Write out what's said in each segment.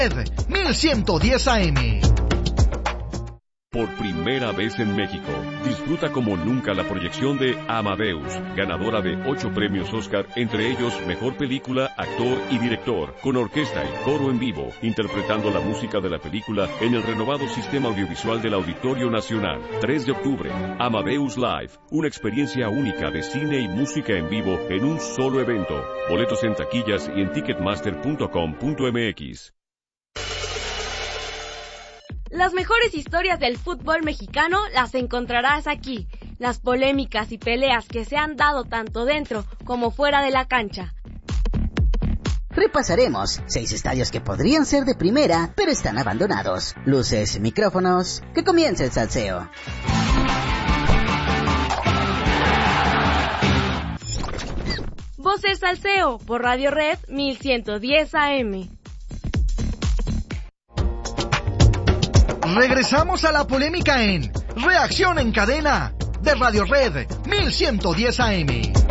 1110 AM. Por primera vez en México, disfruta como nunca la proyección de Amadeus, ganadora de 8 premios Oscar, entre ellos Mejor Película, Actor y Director, con orquesta y coro en vivo, interpretando la música de la película en el renovado sistema audiovisual del Auditorio Nacional. 3 de octubre, Amadeus Live, una experiencia única de cine y música en vivo en un solo evento. Boletos en taquillas y en ticketmaster.com.mx. Las mejores historias del fútbol mexicano las encontrarás aquí. Las polémicas y peleas que se han dado tanto dentro como fuera de la cancha. Repasaremos 6 estadios que podrían ser de primera, pero están abandonados. Luces, micrófonos, que comience el salseo. Voces Salseo por Radio Red 1110 AM. Regresamos a la polémica en Reacción en Cadena de Radio Red 1110 AM.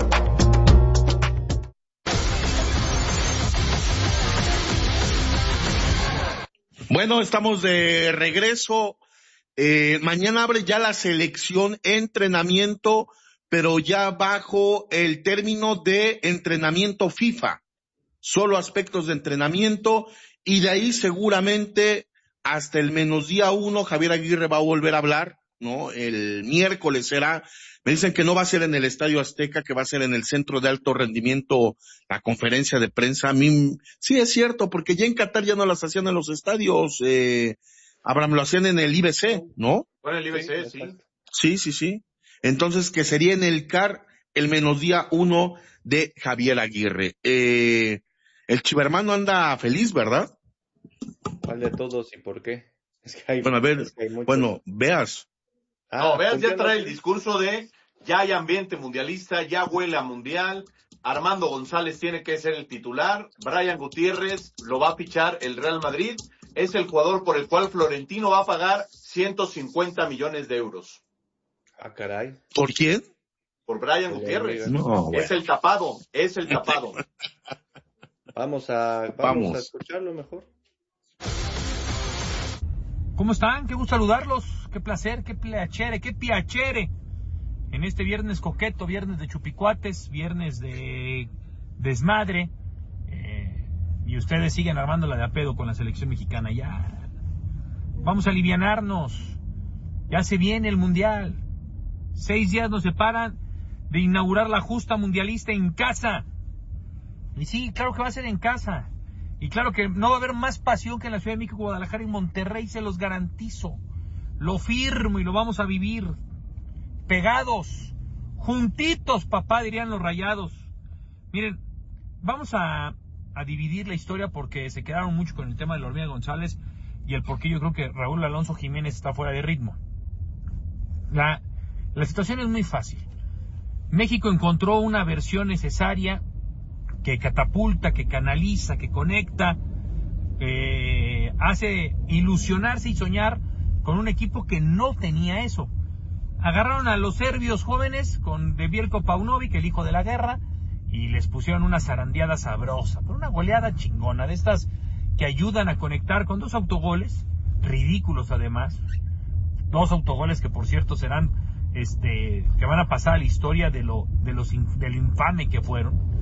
Bueno, estamos de regreso. Mañana abre ya la selección entrenamiento, pero ya bajo el término de entrenamiento FIFA. Solo aspectos de entrenamiento, y de ahí seguramente hasta el -1, Javier Aguirre va a volver a hablar, ¿no? El miércoles será. Me dicen que no va a ser en el Estadio Azteca, que va a ser en el Centro de Alto Rendimiento, la conferencia de prensa. A mí, sí es cierto, porque ya en Qatar ya no las hacían en los estadios, Abraham, lo hacían en el IBC, ¿no? Bueno, el IBC, sí. Sí. Entonces, que sería en el CAR el -1 de Javier Aguirre. El chivermano anda feliz, ¿verdad? ¿Cuál de todos y por qué? Es que hay, bueno, a ver, Veas. Veas ya trae el discurso de ya hay ambiente mundialista, ya huele a mundial, Armando González tiene que ser el titular, Brian Gutiérrez lo va a fichar el Real Madrid, es el jugador por el cual Florentino va a pagar 150 millones de euros. Ah, caray. ¿Por quién? Por Brian Gutiérrez. No, es el tapado. Vamos a escucharlo mejor. ¿Cómo están? Qué gusto saludarlos. Qué placer, qué piacere. En este viernes coqueto, viernes de chupicuates, viernes de desmadre. Y ustedes siguen armándola de a pedo con la selección mexicana. Ya. Vamos a alivianarnos. Ya se viene el mundial. 6 días nos separan de inaugurar la justa mundialista en casa. Y sí, claro que va a ser en casa. Y claro que no va a haber más pasión que en la Ciudad de México, Guadalajara y Monterrey, se los garantizo. Lo firmo y lo vamos a vivir. Pegados, juntitos, papá, dirían los Rayados. Miren, vamos a dividir la historia porque se quedaron mucho con el tema de la Hormiga González y el por qué yo creo que Raúl Alonso Jiménez está fuera de ritmo. La situación es muy fácil. México encontró una versión necesaria que catapulta, que canaliza, que conecta, hace ilusionarse y soñar con un equipo que no tenía eso. Agarraron a los serbios jóvenes con de Veljko Paunovic, el hijo de la guerra, y les pusieron una zarandeada sabrosa, por una goleada chingona, de estas que ayudan a conectar con 2 autogoles, ridículos además, 2 autogoles que por cierto serán, que van a pasar a la historia del infame que fueron,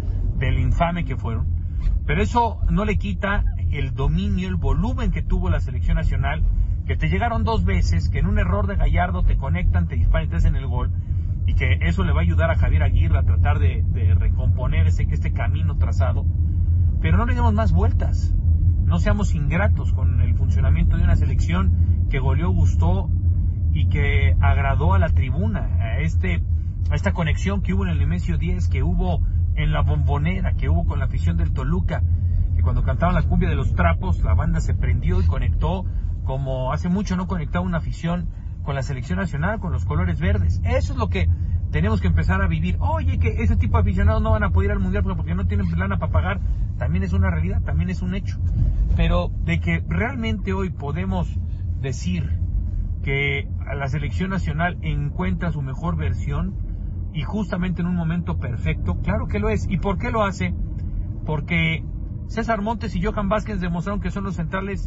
pero eso no le quita el dominio, el volumen que tuvo la selección nacional, que te llegaron 2 veces, que en un error de Gallardo te conectan, te disparan y te hacen el gol, y que eso le va a ayudar a Javier Aguirre a tratar de recomponer este camino trazado. Pero no le demos más vueltas, no seamos ingratos con el funcionamiento de una selección que goleó, gustó y que agradó a la tribuna, a esta conexión que hubo en el Nemesio 10, que hubo en la Bombonera, que hubo con la afición del Toluca, que cuando cantaban la cumbia de los trapos, la banda se prendió y conectó como hace mucho no conectaba una afición con la selección nacional, con los colores verdes. Eso es lo que tenemos que empezar a vivir. Oye, que ese tipo de aficionados no van a poder ir al mundial porque no tienen lana para pagar, también es una realidad, también es un hecho. Pero de que realmente hoy podemos decir que la selección nacional encuentra su mejor versión y justamente en un momento perfecto, claro que lo es. ¿Y por qué lo hace? Porque César Montes y Johan Vázquez demostraron que son los centrales